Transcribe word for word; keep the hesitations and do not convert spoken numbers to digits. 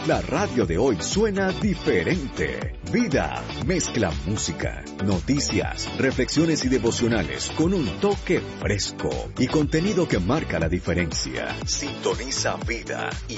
La radio de hoy suena diferente. Vida mezcla música, noticias, reflexiones y devocionales con un toque fresco y contenido que marca la diferencia. Sintoniza Vida y